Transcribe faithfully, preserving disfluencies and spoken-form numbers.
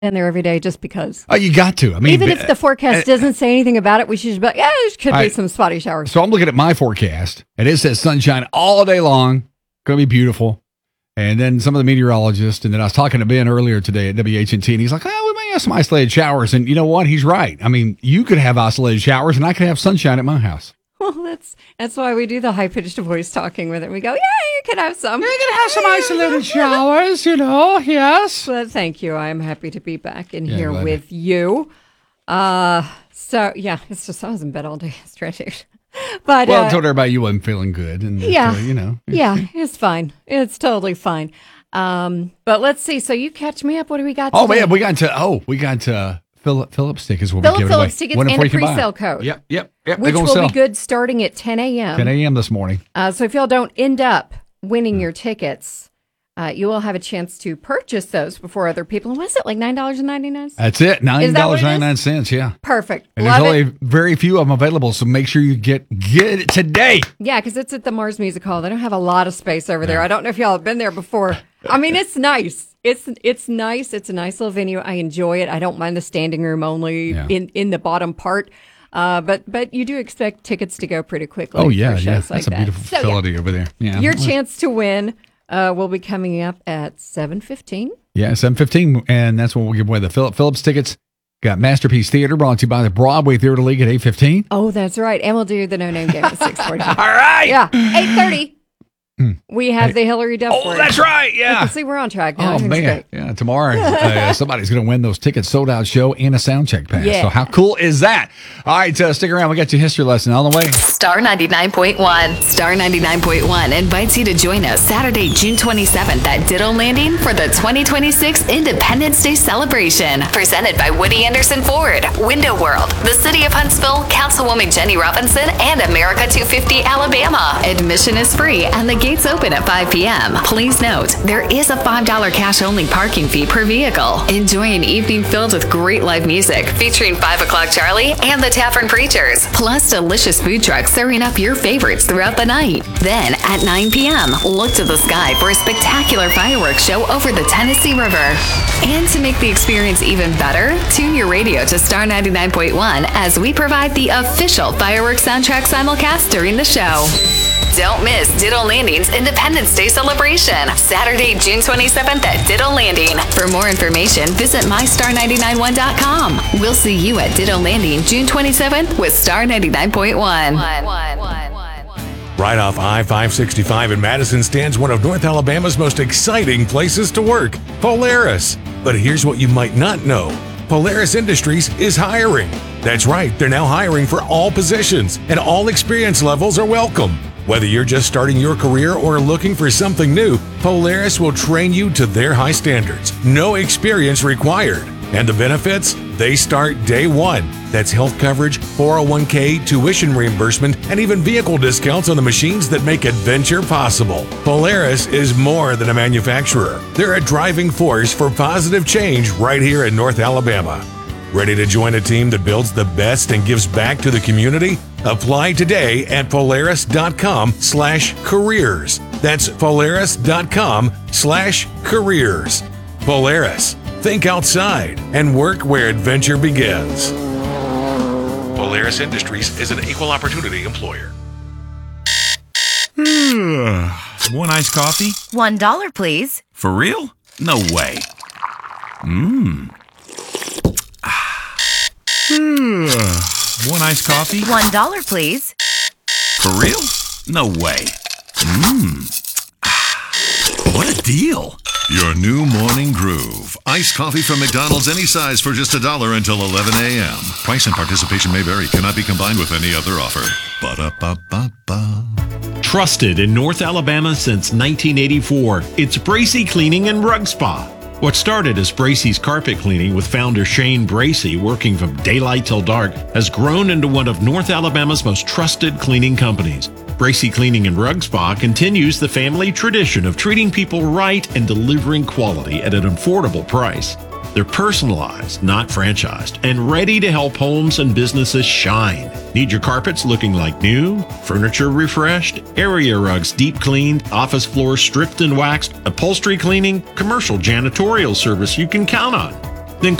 in there every day just because. Oh, you got to. I mean, even if the forecast uh, doesn't say anything about it, we should just be like, yeah, there could I, be some spotty showers. So I'm looking at my forecast, and it says sunshine all day long. Going to be beautiful. And then some of the meteorologists, and then I was talking to Ben earlier today at W H N T, and he's like, oh, we may have some isolated showers. And you know what? He's right. I mean, you could have isolated showers, and I could have sunshine at my house. Well, that's that's why we do the high-pitched voice talking with it. We go, yeah, you could have some. You could have some isolated showers, you know, yes. But thank you. I'm happy to be back in yeah, here glad with to. you. Uh, so, yeah, it's just, I was in bed all day stretching. But, well, uh, I told everybody you wasn't feeling good. And yeah, uh, you know. Yeah, it's fine. It's totally fine. Um, but let's see. So you catch me up. What do we got today? Oh, man, we got to, oh, we got to. Philip Phillips tickets will be Philip given Phillips away. tickets and a pre-sale buy. code. Yep, yep, yep. Which will sell. be good starting at ten a.m. ten a.m. this morning. Uh, so if y'all don't end up winning your tickets, uh, you will have a chance to purchase those before other people. And what is it, like nine dollars and ninety-nine cents? That's it, nine dollars and ninety-nine cents, yeah. Perfect. And Love there's only it. very few of them available, so make sure you get, get it today. Yeah, because it's at the Mars Music Hall. They don't have a lot of space over there. I don't know if y'all have been there before. I mean, it's nice. It's it's nice. It's a nice little venue. I enjoy it. I don't mind the standing room only yeah. in, in the bottom part. Uh, but but you do expect tickets to go pretty quickly. Oh, yeah, for yeah. shows That's like a that. beautiful So, facility yeah. over there. Yeah. Your chance to win uh, will be coming up at seven fifteen. Yeah, seven fifteen, and that's when we'll give away the Philip Phillips tickets. Got Masterpiece Theater brought to you by the Broadway Theater League at eight fifteen. Oh, that's right. And we'll do the no-name game at six forty-five. All right. Yeah, eight thirty. We have Hey. the Hillary Duff. Oh, that's right. Yeah. See, we're on track now. Oh, Everything's man. great. Yeah, tomorrow uh, somebody's going to win those tickets, sold out show, and a sound check pass. Yeah. So how cool is that? All right, uh, stick around. We got your history lesson on the way. Star ninety-nine point one. Star ninety-nine point one invites you to join us Saturday, June twenty-seventh at Ditto Landing for the twenty twenty-six Independence Day celebration. Presented by Woody Anderson Ford, Window World, the City of Huntsville, Councilwoman Jenny Robinson, and America two fifty Alabama. Admission is free and the gates open at five p.m. Please note, there is a five dollars cash-only parking fee per vehicle. Enjoy an evening filled with great live music featuring five o'clock Charlie and the Tavern Preachers, plus delicious food trucks serving up your favorites throughout the night. Then, at nine p.m., look to the sky for a spectacular fireworks show over the Tennessee River. And to make the experience even better, tune your radio to Star ninety-nine point one as we provide the official fireworks soundtrack simulcast during the show. Don't miss Ditto Landing's Independence Day celebration, Saturday, June twenty-seventh at Ditto Landing. For more information, visit my star nine nine one dot com. We'll see you at Ditto Landing June twenty-seventh with Star ninety-nine point one. Right off I five sixty-five in Madison stands one of North Alabama's most exciting places to work, Polaris. But here's what you might not know. Polaris Industries is hiring. That's right, they're now hiring for all positions, and all experience levels are welcome. Whether you're just starting your career or looking for something new, Polaris will train you to their high standards. No experience required. And the benefits? They start day one. That's health coverage, four oh one k, tuition reimbursement, and even vehicle discounts on the machines that make adventure possible. Polaris is more than a manufacturer. They're a driving force for positive change right here in North Alabama. Ready to join a team that builds the best and gives back to the community? Apply today at polaris.com slash careers. That's polaris.com slash careers. Polaris. Think outside and work where adventure begins. Polaris Industries is an equal opportunity employer. One iced coffee? One dollar, please. For real? No way. Mmm. One iced coffee? One dollar, please. For real? No way. Mmm. What a deal. Your new morning groove. Iced coffee from McDonald's, any size for just a dollar until eleven a.m. Price and participation may vary. Cannot be combined with any other offer. Ba-da-ba-ba-ba. Trusted in North Alabama since nineteen eighty-four, it's Bracey Cleaning and Rug Spa. What started as Bracey's carpet cleaning with founder Shane Bracey working from daylight till dark has grown into one of North Alabama's most trusted cleaning companies. Bracey Cleaning and Rug Spa continues the family tradition of treating people right and delivering quality at an affordable price. They're personalized, not franchised, and ready to help homes and businesses shine. Need your carpets looking like new, furniture refreshed, area rugs deep cleaned, office floors stripped and waxed, upholstery cleaning, commercial janitorial service you can count on.